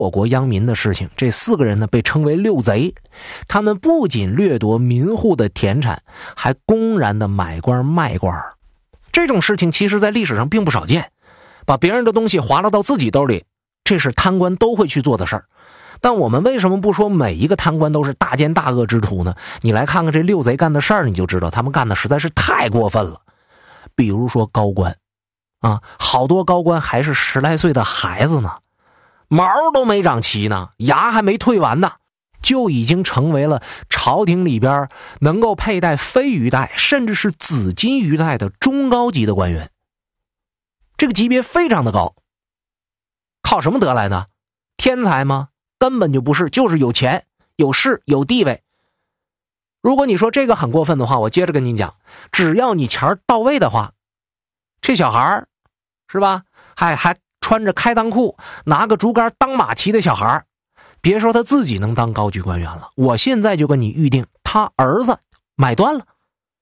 祸国殃民的事情。这4个人呢被称为六贼，他们不仅掠夺民户的田产，还公然的买官卖官。这种事情其实在历史上并不少见，把别人的东西划拉到自己兜里，这是贪官都会去做的事儿。但我们为什么不说每一个贪官都是大奸大恶之徒呢？你来看看这六贼干的事儿，你就知道他们干的实在是太过分了。比如说高官啊，好多高官还是10来岁的孩子呢，毛都没长齐呢，牙还没退完呢，就已经成为了朝廷里边能够佩戴飞鱼带甚至是紫金鱼带的中高级的官员。这个级别非常的高，靠什么得来的？天才吗？根本就不是，就是有钱有势有地位。如果你说这个很过分的话，我接着跟你讲，只要你钱到位的话，这小孩是吧，还穿着开裆裤拿个竹竿当马骑的小孩，别说他自己能当高级官员了，我现在就跟你预定他儿子买断了，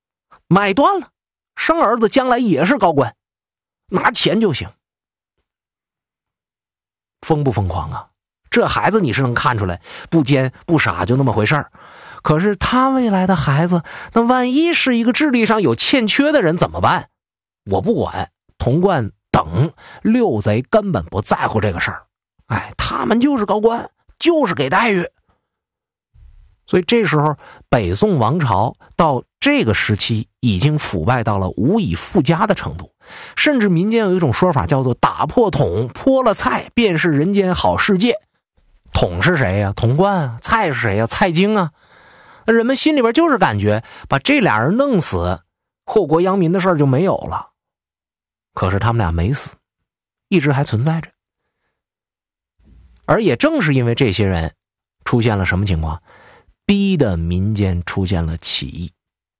生儿子将来也是高官，拿钱就行。疯不疯狂啊？这孩子你是能看出来，不奸不傻就那么回事儿。可是他未来的孩子，那万一是一个智力上有欠缺的人怎么办？我不管，童贯等六贼根本不在乎这个事儿。他们就是高官，就是给待遇。所以这时候北宋王朝到这个时期已经腐败到了无以复加的程度，甚至民间有一种说法叫做打破桶泼了菜便是人间好世界。桶是谁呀？童贯啊。菜是谁呀？蔡京啊。人们心里边就是感觉把这俩人弄死，祸国殃民的事儿就没有了。可是他们俩没死，一直还存在着。而也正是因为这些人出现了什么情况，逼得民间出现了起义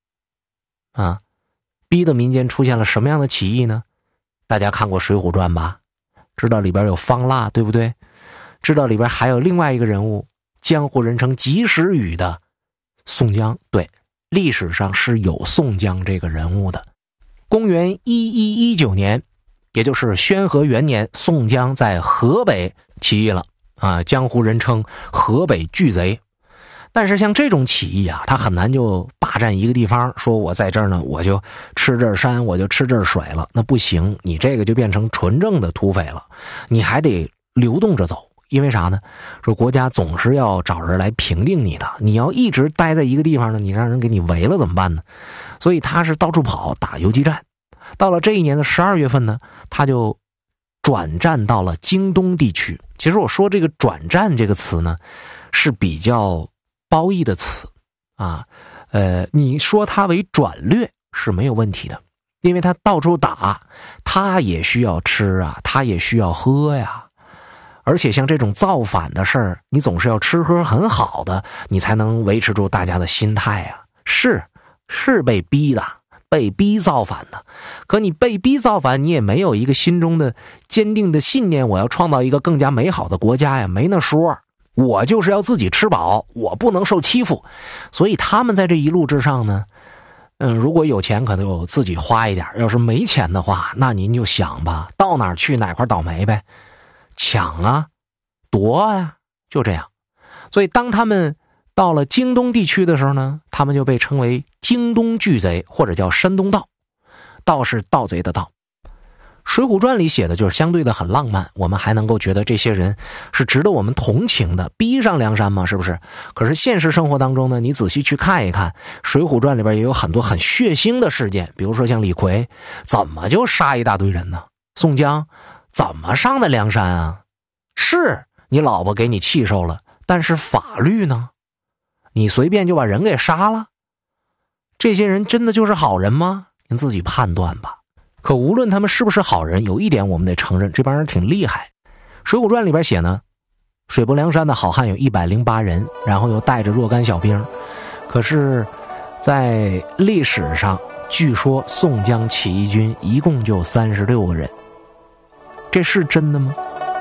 逼得民间出现了什么样的起义呢？大家看过《水浒传》吧，知道里边有方腊，对不对？知道里边还有另外一个人物，江湖人称及时雨的宋江。对，历史上是有宋江这个人物的。公元1119年，也就是宣和元年，宋江在河北起义了江湖人称河北巨贼。但是像这种起义啊，他很难就霸占一个地方，说我在这儿呢，我就吃这儿山，我就吃这儿水了，那不行，你这个就变成纯正的土匪了，你还得流动着走。因为啥呢？说国家总是要找人来平定你的，你要一直待在一个地方呢，你让人给你围了怎么办呢？所以他是到处跑，打游击战。到了这一年的12月份呢，他就转战到了京东地区。其实我说这个转战这个词呢，是比较褒义的词你说他为转略是没有问题的，因为他到处打，他也需要吃啊，他也需要喝呀。而且像这种造反的事儿，你总是要吃喝很好的，你才能维持住大家的心态啊。是被逼的，被逼造反的。可你被逼造反，你也没有一个心中的坚定的信念，我要创造一个更加美好的国家呀，没那说。我就是要自己吃饱，我不能受欺负。所以他们在这一路之上呢，如果有钱可能就自己花一点，要是没钱的话，那您就想吧，到哪儿去哪块倒霉呗。抢啊夺啊，就这样。所以当他们到了京东地区的时候呢，他们就被称为京东巨贼，或者叫山东盗。盗是盗贼的盗。水浒传里写的就是相对的很浪漫，我们还能够觉得这些人是值得我们同情的，逼上梁山嘛，是不是？可是现实生活当中呢，你仔细去看一看，水浒传里边也有很多很血腥的事件，比如说像李逵怎么就杀一大堆人呢？宋江怎么上的梁山啊？是你老婆给你气受了，但是法律呢？你随便就把人给杀了？这些人真的就是好人吗？您自己判断吧。可无论他们是不是好人，有一点我们得承认，这帮人挺厉害。水浒传里边写呢，水泊梁山的好汉有108人，然后又带着若干小兵。可是在历史上据说宋江起义军一共就36个人，这是真的吗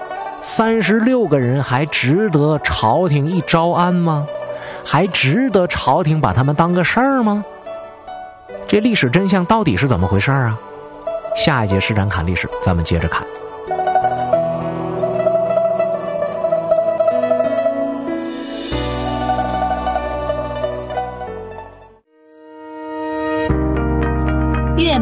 ？36个人还值得朝廷一招安吗？还值得朝廷把他们当个事儿吗？这历史真相到底是怎么回事啊？下一节施展侃历史咱们接着看。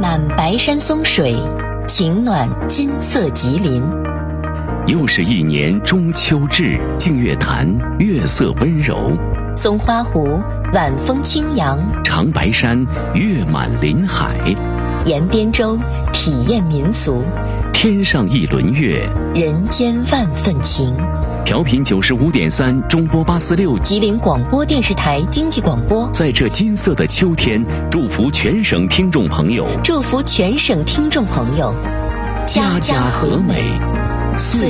满白山松水，晴暖金色吉林。 又是一年中秋至，净月潭月色温柔， 松花湖晚风轻扬， 长白山月满林海， 沿边洲体验民俗， 天上一轮月， 人间万份情。 调频95.3，中波846， 吉林广播电视台经济广播。 在这金色的秋天，祝福全省听众朋友， 祝福全省听众朋友， 家家和美，岁